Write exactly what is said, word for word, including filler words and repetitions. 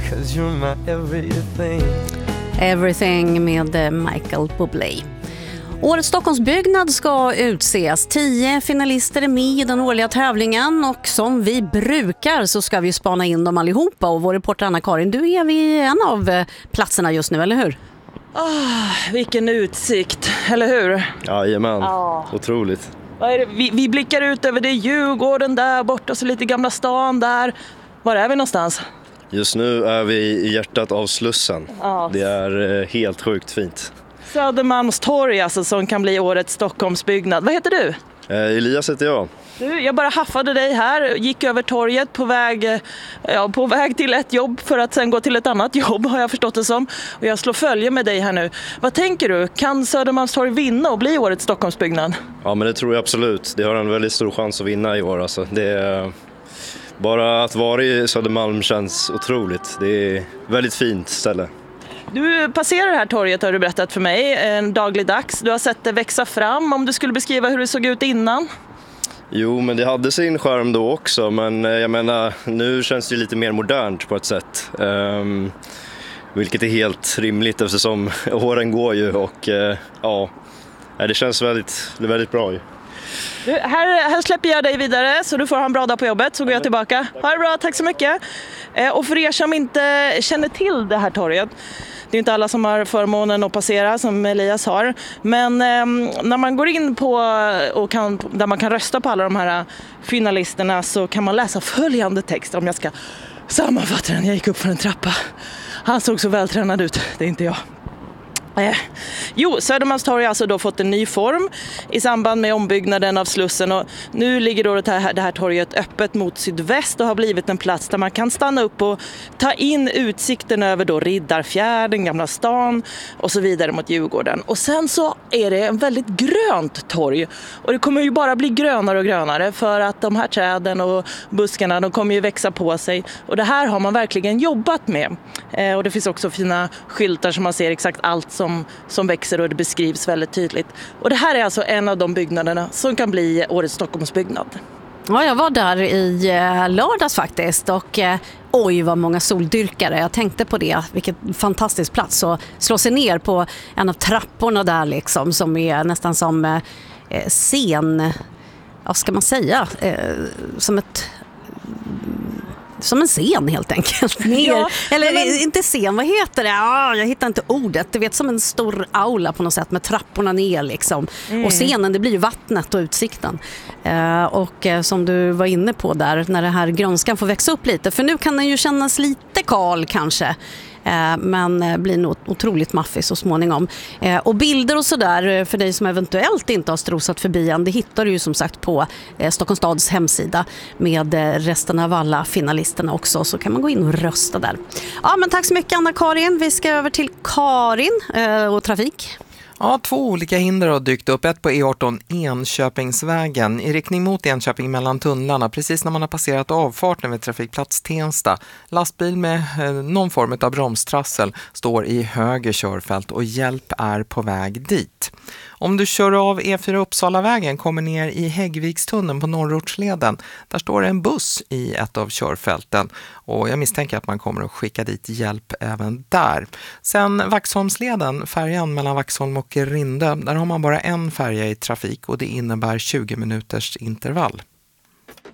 'cause you're my everything. Everything med Michael Bublé. Årets Stockholmsbyggnad ska utses. Tio finalister är med i den årliga tävlingen och som vi brukar så ska vi spana in dem allihopa. Och vår reporter Anna-Karin, du är vid en av platserna just nu, eller hur? Oh, vilken utsikt, eller hur? Jajamän, oh. Otroligt. Vad är det? Vi, vi blickar ut över det Djurgården där borta och så lite Gamla stan där. Var är vi någonstans? Just nu är vi i hjärtat av Slussen. Oh. Det är helt sjukt fint. Södermalmstorg alltså, som kan bli årets Stockholmsbyggnad. Vad heter du? Eh, Elias heter jag. Du, jag bara haffade dig här, gick över torget på väg, ja, på väg till ett jobb för att sen gå till ett annat jobb, har jag förstått det som. Och jag slår följe med dig här nu. Vad tänker du? Kan Södermalmstorg vinna och bli årets Stockholmsbyggnad? Ja, men det tror jag absolut. Det har en väldigt stor chans att vinna i år. Alltså. Det är... Bara att vara i Södermalm känns otroligt. Det är ett väldigt fint ställe. Du passerar det här torget, har du berättat för mig, en dagligdags. Du har sett det växa fram. Om du skulle beskriva hur det såg ut innan? Jo, men det hade sin charm då också. Men jag menar, nu känns det lite mer modernt på ett sätt. Um, vilket är helt rimligt eftersom åren går ju. Och uh, ja, det känns väldigt, väldigt bra ju. Du, här, här släpper jag dig vidare så du får ha en bra dag på jobbet, så går jag tillbaka. Ha det bra, tack så mycket. Eh, och för er som inte känner till det här torget, det är inte alla som har förmånen att passera som Elias har, men eh, när man går in på och kan, där man kan rösta på alla de här finalisterna, så kan man läsa följande text. Om jag ska sammanfatta den, jag gick upp för en trappa. Han såg så vältränad ut, det är inte jag. Eh. Jo, Södermalmstorg har alltså då fått en ny form i samband med ombyggnaden av Slussen, och nu ligger då det här, det här torget öppet mot sydväst och har blivit en plats där man kan stanna upp och ta in utsikten över då Riddarfjärden, Gamla stan och så vidare mot Djurgården. Och sen så är det en väldigt grönt torg, och det kommer ju bara bli grönare och grönare för att de här träden och buskarna, de kommer ju växa på sig, och det här har man verkligen jobbat med. Eh, och det finns också fina skyltar som man ser exakt allt som, som växer, och det beskrivs väldigt tydligt. Och det här är alltså en av de byggnaderna som kan bli årets Stockholmsbyggnad. Ja, jag var där i lördags faktiskt, och eh, oj vad många soldyrkare. Jag tänkte på det, vilket fantastisk plats att slå sig ner på en av trapporna där liksom, som är nästan som eh, scen, vad ska man säga, eh, som ett... som en scen helt enkelt. Ner. Ja, eller men... inte scen, vad heter det? Ah, jag hittar inte ordet. Du vet, som en stor aula på något sätt med trapporna ner liksom. Mm. Och scenen, det blir ju vattnet och utsikten. Uh, och uh, som du var inne på där, när det här grönskan får växa upp lite. För nu kan den ju kännas lite kal kanske. Eh, men eh, blir nog otroligt maffig så småningom. Eh, och bilder och sådär för dig som eventuellt inte har strosat förbi än, det hittar du ju som sagt på eh, Stockholms stads hemsida med eh, resten av alla finalisterna också, så kan man gå in och rösta där. Ja, men tack så mycket Anna-Karin. Vi ska över till Karin eh, och trafik. Ja, två olika hinder har dykt upp. Ett på E arton Enköpingsvägen i riktning mot Enköping mellan tunnlarna, precis när man har passerat avfarten vid trafikplats Tensta. Lastbil med eh, någon form av bromstrassel står i höger körfält och hjälp är på väg dit. Om du kör av E fyra Uppsalavägen, kommer ner i Häggvikstunneln på Norrortsleden, där står en buss i ett av körfälten, och jag misstänker att man kommer att skicka dit hjälp även där. Sen Vaxholmsleden, färjan mellan Vaxholm och Rindö, där har man bara en färja i trafik och det innebär tjugo minuters intervall.